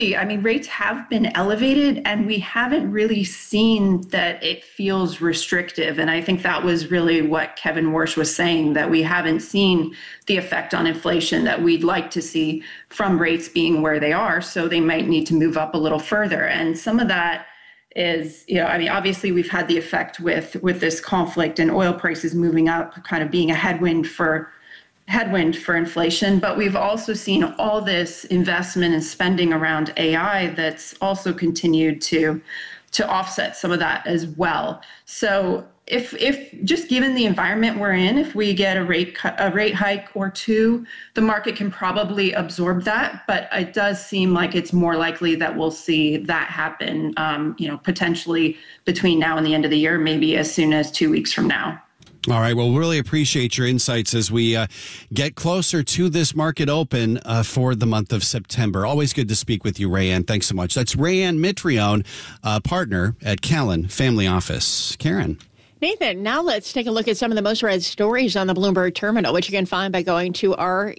I mean, rates have been elevated and we haven't really seen that it feels restrictive. And I think that was really what Kevin Warsh was saying, that we haven't seen the effect on inflation that we'd like to see from rates being where they are. So they might need to move up a little further. And some of that is, I mean, obviously we've had the effect with this conflict and oil prices moving up, kind of being a headwind for inflation, but we've also seen all this investment and spending around AI that's also continued to offset some of that as well. So if just given the environment we're in, if we get a rate hike or two, the market can probably absorb that. But it does seem like it's more likely that we'll see that happen, potentially between now and the end of the year, maybe as soon as 2 weeks from now. All right. Well, really appreciate your insights as we get closer to this market open for the month of September. Always good to speak with you, Rayanne. Thanks so much. That's Rayanne Mitrione, partner at Callan Family Office. Karen. Nathan, now let's take a look at some of the most read stories on the Bloomberg Terminal, which you can find by going to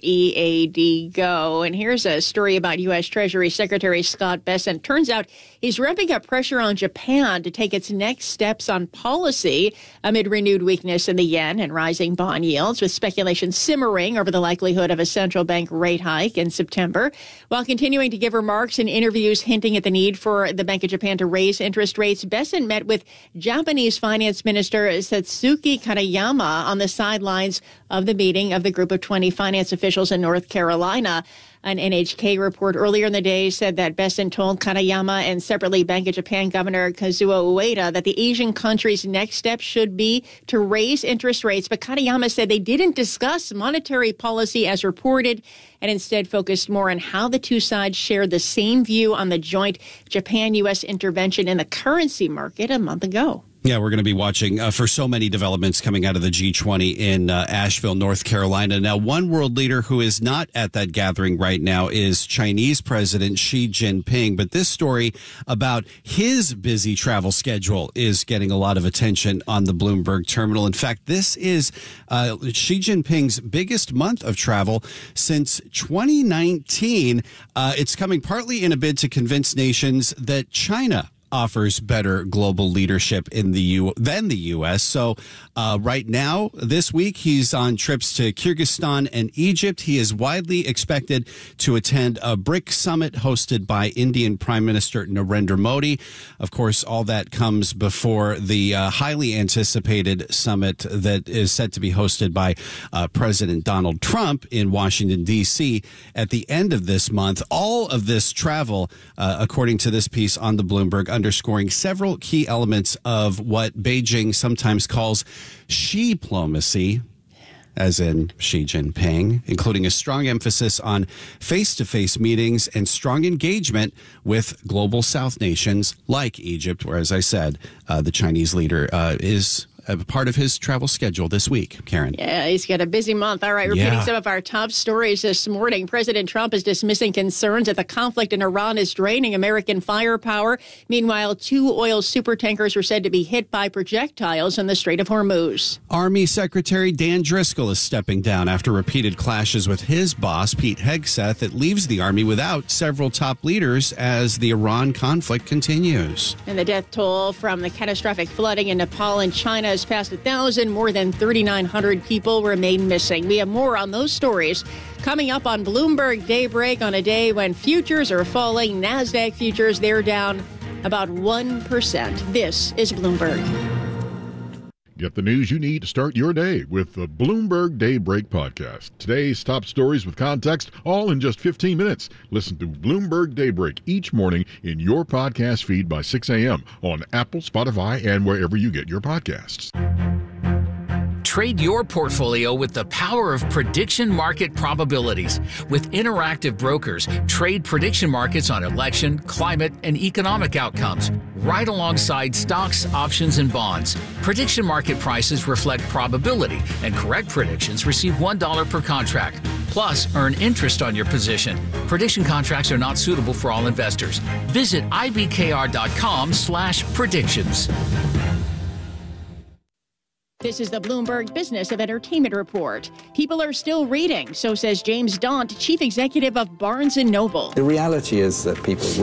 READ Go. And here's a story about U.S. Treasury Secretary Scott Bessent. Turns out he's ramping up pressure on Japan to take its next steps on policy amid renewed weakness in the yen and rising bond yields, with speculation simmering over the likelihood of a central bank rate hike in September. While continuing to give remarks in interviews hinting at the need for the Bank of Japan to raise interest rates, Bessent met with Japanese Finance Minister Satsuki Katayama on the sidelines of the meeting of the group of 20 finance officials in North Carolina. An NHK report earlier in the day said that Bessent told Katayama and separately Bank of Japan Governor Kazuo Ueda that the Asian country's next step should be to raise interest rates. But Katayama said they didn't discuss monetary policy as reported and instead focused more on how the two sides shared the same view on the joint Japan-U.S. intervention in the currency market a month ago. Yeah, we're going to be watching for so many developments coming out of the G20 in Asheville, North Carolina. Now, one world leader who is not at that gathering right now is Chinese President Xi Jinping. But this story about his busy travel schedule is getting a lot of attention on the Bloomberg Terminal. In fact, this is Xi Jinping's biggest month of travel since 2019. It's coming partly in a bid to convince nations that China offers better global leadership in than the U.S. So right now, this week, he's on trips to Kyrgyzstan and Egypt. He is widely expected to attend a BRIC summit hosted by Indian Prime Minister Narendra Modi. Of course, all that comes before the highly anticipated summit that is set to be hosted by President Donald Trump in Washington, D.C. at the end of this month. All of this travel, according to this piece on the Bloomberg, underscoring several key elements of what Beijing sometimes calls Xi-plomacy, as in Xi Jinping, including a strong emphasis on face-to-face meetings and strong engagement with global South nations like Egypt, where, as I said, the Chinese leader is a part of his travel schedule this week. Karen. Yeah, he's got a busy month. All right, repeating some of our top stories this morning. President Trump is dismissing concerns that the conflict in Iran is draining American firepower. Meanwhile, 2 oil supertankers were said to be hit by projectiles in the Strait of Hormuz. Army Secretary Dan Driscoll is stepping down after repeated clashes with his boss, Pete Hegseth, that leaves the Army without several top leaders as the Iran conflict continues. And the death toll from the catastrophic flooding in Nepal and China has passed 1,000. More than 3,900 people remain missing. We have more on those stories coming up on Bloomberg Daybreak on a day when futures are falling. NASDAQ futures, they're down about 1%. This is Bloomberg. Get the news you need to start your day with the Bloomberg Daybreak podcast. Today's top stories with context, all in just 15 minutes. Listen to Bloomberg Daybreak each morning in your podcast feed by 6 a.m. on Apple, Spotify, and wherever you get your podcasts. Trade your portfolio with the power of prediction market probabilities. With Interactive Brokers, trade prediction markets on election, climate, and economic outcomes, right alongside stocks, options, and bonds. Prediction market prices reflect probability, and correct predictions receive $1 per contract. Plus, earn interest on your position. Prediction contracts are not suitable for all investors. Visit ibkr.com/predictions. This is the Bloomberg Business of Entertainment Report. People are still reading, so says James Daunt, chief executive of Barnes & Noble. The reality is that people